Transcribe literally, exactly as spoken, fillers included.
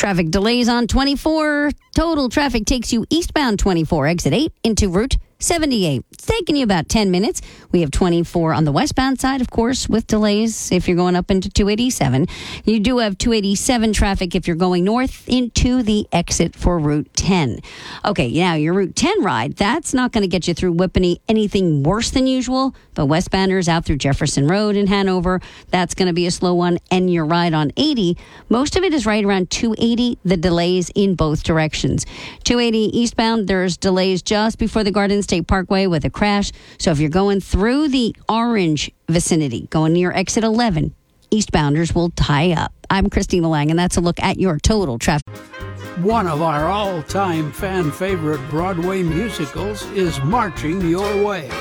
Traffic delays on twenty-four. Total traffic takes you eastbound twenty-four, exit eight, into Route seventy-eight. It's taking you about ten minutes. We have twenty-four on the westbound side, of course, with delays if you're going up into two eighty-seven. You do have two eighty-seven traffic if you're going north into the exit for Route ten. Okay, now your Route ten ride, that's not going to get you through Whippany anything worse than usual, but westbounders out through Jefferson Road in Hanover, that's going to be a slow one. And your ride on eighty, most of it is right around two eighty, the delays in both directions. two eighty eastbound, there's delays just before the Garden State Parkway with a crash. So if you're going through the orange vicinity, going near exit eleven, eastbounders will tie up. I'm Christina Lang, and that's a look at your total traffic. One of our all-time fan favorite Broadway musicals is marching your way.